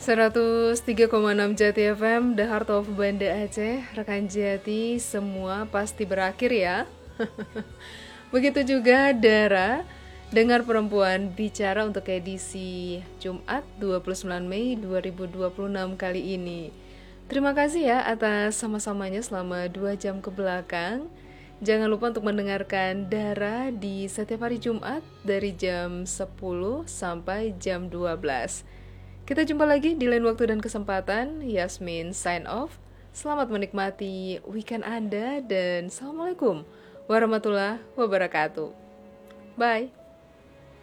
103,6 Jati FM, The Heart of Banda Aceh. Rekan Jati, semua pasti berakhir ya. Begitu juga Dara, Dengar Perempuan Bicara untuk edisi Jumat 29 Mei 2026 kali ini. Terima kasih ya atas sama-samanya selama 2 jam ke belakang. Jangan lupa untuk mendengarkan Dara di setiap hari Jumat dari jam 10 sampai jam 12. Kita jumpa lagi di lain waktu dan kesempatan. Yasmin sign off. Selamat menikmati weekend Anda dan Assalamualaikum warahmatullahi wabarakatuh. Bye.